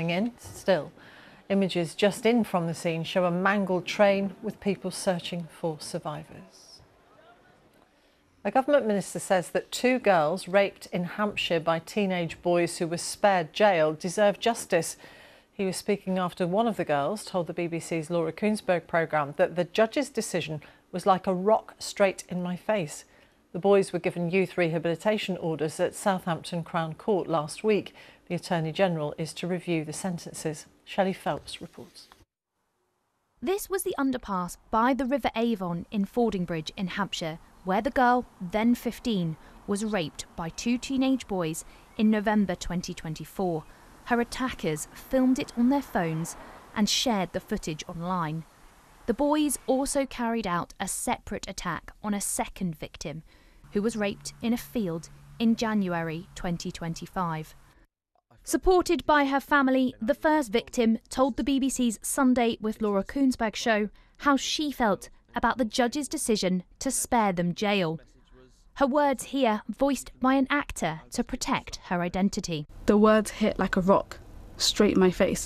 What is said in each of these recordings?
coming in. Still, images just in from the scene show a mangled train with people searching for survivors. A government minister says that 2 girls raped in Hampshire by teenage boys who were spared jail deserve justice. He was speaking after one of the girls told the BBC's Laura Kuenssberg programme that the judge's decision was like a rock straight in my face. The boys were given youth rehabilitation orders at Southampton Crown Court last week. The Attorney-General is to review the sentences. Shelley Phelps reports. This was the underpass by the River Avon in Fordingbridge in Hampshire, where the girl, then 15, was raped by 2 teenage boys in November 2024. Her attackers filmed it on their phones and shared the footage online. The boys also carried out a separate attack on a second victim, who was raped in a field in January 2025. Supported by her family, the first victim told the BBC's Sunday with Laura Kuenssberg show how she felt about the judge's decision to spare them jail. Her words here voiced by an actor to protect her identity. The words hit like a rock, straight in my face.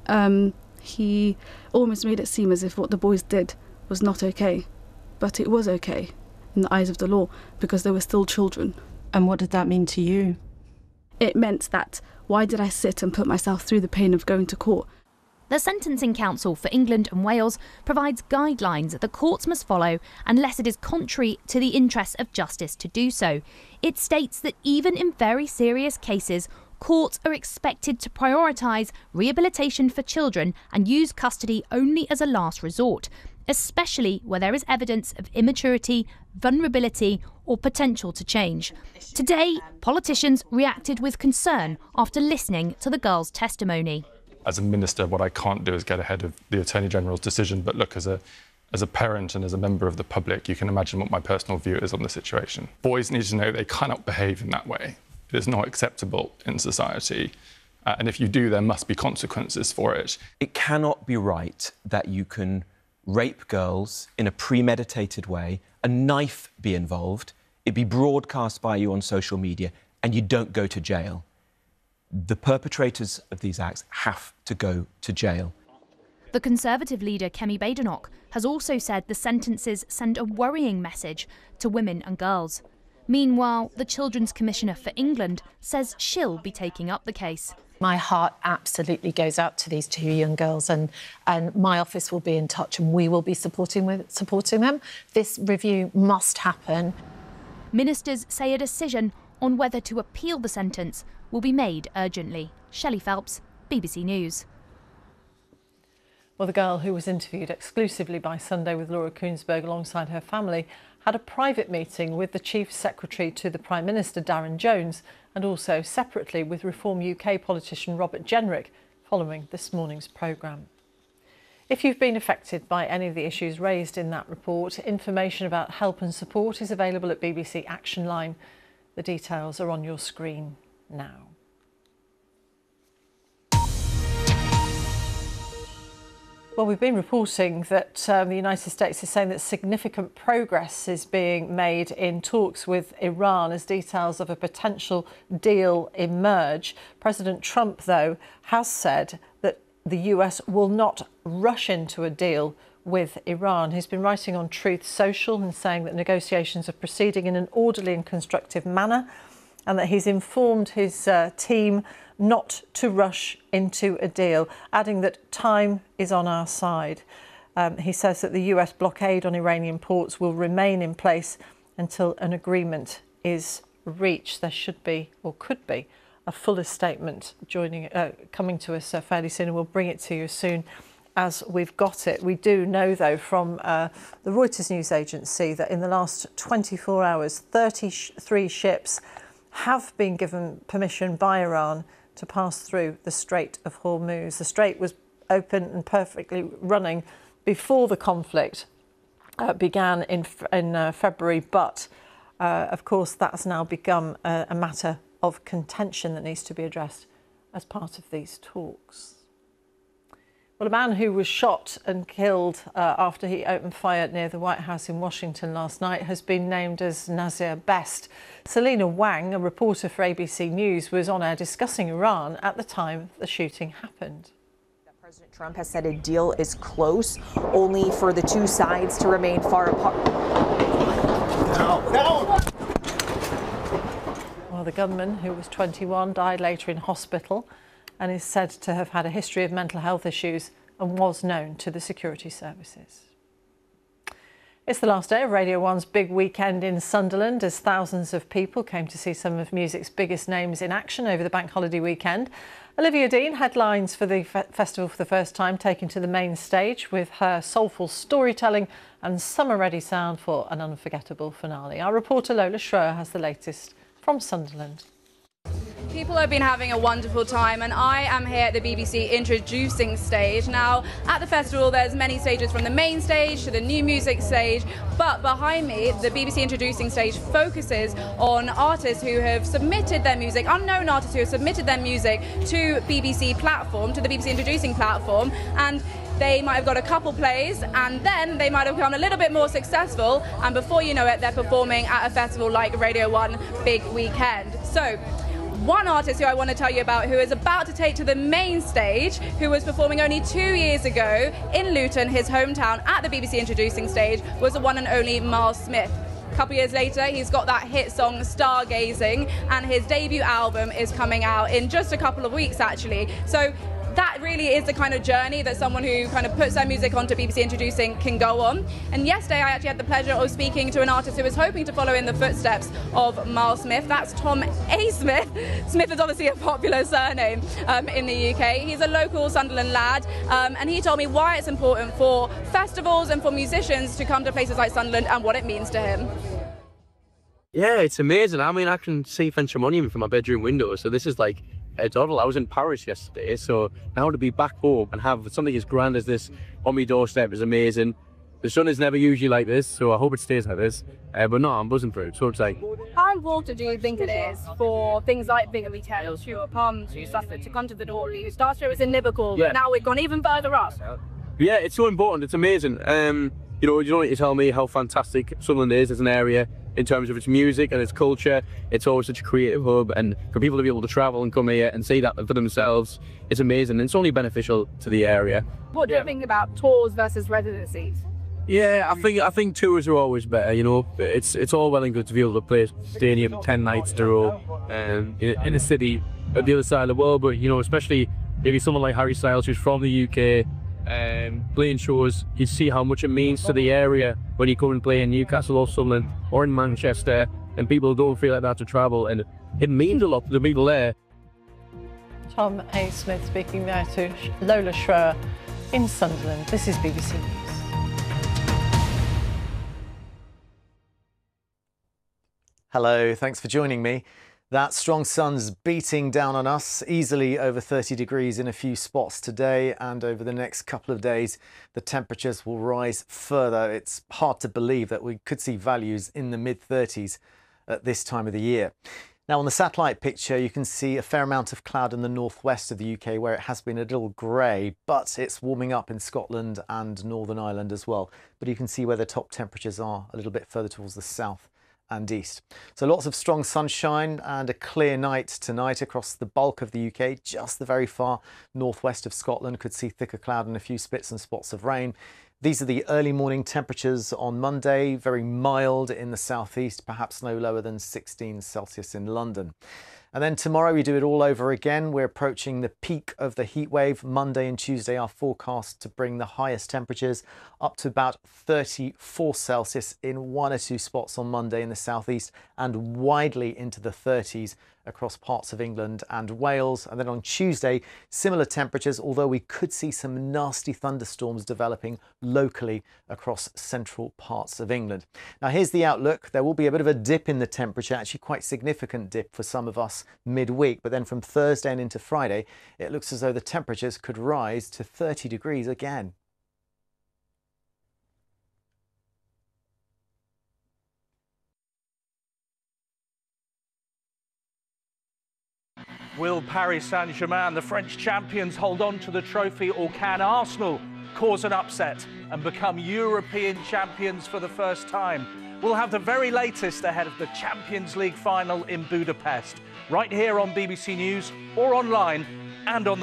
He almost made it seem as if what the boys did was not okay. But it was okay in the eyes of the law because they were still children. And what did that mean to you? It meant that why did I sit and put myself through the pain of going to court? The Sentencing Council for England and Wales provides guidelines that the courts must follow unless it is contrary to the interests of justice to do so. It states that even in very serious cases, courts are expected to prioritise rehabilitation for children and use custody only as a last resort, especially where there is evidence of immaturity, vulnerability or potential to change. Today, politicians reacted with concern after listening to the girl's testimony. As a minister, what I can't do is get ahead of the Attorney-General's decision, but look, as a parent and as a member of the public, you can imagine what my personal view is on the situation. Boys need to know they cannot behave in that way. It is not acceptable in society. And if you do, there must be consequences for it. It cannot be right that you can rape girls in a premeditated way, a knife be involved, it be broadcast by you on social media, and you don't go to jail. The perpetrators of these acts have to go to jail. The Conservative leader, Kemi Badenoch, has also said the sentences send a worrying message to women and girls. Meanwhile, the Children's Commissioner for England says she'll be taking up the case. My heart absolutely goes out to these 2 young girls, and my office will be in touch and we will be supporting them. This review must happen. Ministers say a decision on whether to appeal the sentence will be made urgently. Shelley Phelps, BBC News. Well, the girl who was interviewed exclusively by Sunday with Laura Kuenssberg alongside her family had a private meeting with the Chief Secretary to the Prime Minister, Darren Jones, and also separately with Reform UK politician Robert Jenrick following this morning's programme. If you've been affected by any of the issues raised in that report, information about help and support is available at BBC Action Line. The details are on your screen now. Well, we've been reporting that the United States is saying that significant progress is being made in talks with Iran as details of a potential deal emerge. President Trump, though, has said that the US will not rush into a deal with Iran. He's been writing on Truth Social and saying that negotiations are proceeding in an orderly and constructive manner, and that he's informed his team not to rush into a deal, adding that time is on our side. He says that the US blockade on Iranian ports will remain in place until an agreement is reached. There should be, or could be, a fuller statement coming to us fairly soon, and we'll bring it to you as soon as we've got it. We do know, though, from the Reuters news agency that in the last 24 hours, 33 ships have been given permission by Iran to pass through the Strait of Hormuz. The strait was open and perfectly running before the conflict began in February, but of course that's now become a matter of contention that needs to be addressed as part of these talks. Well, a man who was shot and killed after he opened fire near the White House in Washington last night has been named as Nazir Best. Selena Wang, a reporter for ABC News, was on air discussing Iran at the time the shooting happened. President Trump has said a deal is close, only for the two sides to remain far apart. Well, the gunman, who was 21, died later in hospital and is said to have had a history of mental health issues and was known to the security services. It's the last day of Radio 1's big weekend in Sunderland as thousands of people came to see some of music's biggest names in action over the bank holiday weekend. Olivia Dean headlines for the festival for the first time, taking to the main stage with her soulful storytelling and summer-ready sound for an unforgettable finale. Our reporter Lola Schroer has the latest from Sunderland. People have been having a wonderful time, and I am here at the BBC introducing stage. Now, at the festival, there's many stages, from the main stage to the new music stage, but behind me, the BBC introducing stage focuses on artists who have submitted their music, unknown artists who have submitted their music to BBC platform, to the BBC introducing platform, and they might have got a couple plays, and then they might have become a little bit more successful, and before you know it, they're performing at a festival like Radio 1 Big Weekend. So, one artist who I want to tell you about, who is about to take to the main stage, who was performing only 2 years ago in Luton, his hometown, at the BBC introducing stage, was the one and only Miles Smith. A couple years later, he's got that hit song Stargazing, and his debut album is coming out in just a couple of weeks, actually. So that really is the kind of journey that someone who kind of puts their music onto BBC Introducing can go on. And yesterday I actually had the pleasure of speaking to an artist who was hoping to follow in the footsteps of Miles Smith. That's Tom A. Smith. Smith is obviously a popular surname in the UK. He's a local Sunderland lad, and he told me why it's important for festivals and for musicians to come to places like Sunderland and what it means to him. Yeah, it's amazing. I mean, I can see French Monument from my bedroom window, so this is like a doddle. I was in Paris yesterday, so now to be back home and have something as grand as this on my doorstep is amazing. The sun is never usually like this, so I hope it stays like this. But no, I'm buzzing for it, so it's like... How important do you think it is for things like bigger retailers, to Palm, to Suffolk, to come to the door? You started with in Liverpool, but now we've gone even further up. Yeah, it's so important. It's amazing. You don't need to tell me how fantastic Sunderland is as an area in terms of its music and its culture. It's always such a creative hub, and for people to be able to travel and come here and see that for themselves, it's amazing. And it's only beneficial to the area. What do you think about tours versus residencies? Yeah, I think tours are always better. You know, it's all well and good to be able to play stadium 10 nights in a row in a city at the other side of the world. But you know, especially maybe someone like Harry Styles, who's from the UK, playing shows, you see how much it means to the area when you come and play in Newcastle or Sunderland or in Manchester, and people don't feel like that to travel, and it means a lot to the people there. Tom A. Smith speaking there to Lola Schroer in Sunderland. This is BBC News. Hello, thanks for joining me. That strong sun's beating down on us, easily over 30 degrees in a few spots today, and over the next couple of days the temperatures will rise further. It's hard to believe that we could see values in the mid-30s at this time of the year. Now, on the satellite picture you can see a fair amount of cloud in the northwest of the UK, where it has been a little grey, but it's warming up in Scotland and Northern Ireland as well. But you can see where the top temperatures are a little bit further towards the south and east. So lots of strong sunshine and a clear night tonight across the bulk of the UK. Just the very far northwest of Scotland could see thicker cloud and a few spits and spots of rain. These are the early morning temperatures on Monday, very mild in the southeast, perhaps no lower than 16 Celsius in London. And then tomorrow we do it all over again. We're approaching the peak of the heat wave. Monday and Tuesday are forecast to bring the highest temperatures up to about 34 Celsius in one or two spots on Monday in the southeast, and widely into the 30s across parts of England and Wales. And then on Tuesday, similar temperatures, although we could see some nasty thunderstorms developing locally across central parts of England. Now here's the outlook. There will be a bit of a dip in the temperature, actually quite significant dip for some of us midweek, but then from Thursday and into Friday, it looks as though the temperatures could rise to 30 degrees again. Will Paris Saint-Germain, the French champions, hold on to the trophy, or can Arsenal cause an upset and become European champions for the first time? We'll have the very latest ahead of the Champions League final in Budapest, right here on BBC News or online and on